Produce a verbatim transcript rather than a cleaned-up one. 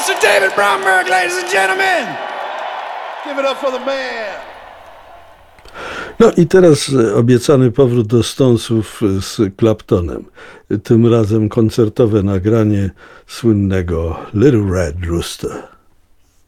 Mister David Bromberg, ladies and gentlemen. Give it up for the man. No i teraz obiecany powrót do Stonesów z Claptonem. Tym razem koncertowe nagranie słynnego Little Red Rooster.